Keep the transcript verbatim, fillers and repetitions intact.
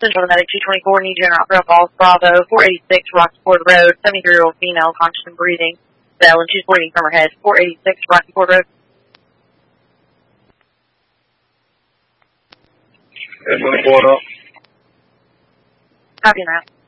Central Medic two twenty-four, need you in Rockville Falls, Bravo, four eighty-six Rocky-Ford Road, seventy-three-year-old female, conscious and breathing, fell, and she's bleeding from her head, four eighty-six Rocky-Ford Road. That's what's going on. Copy that.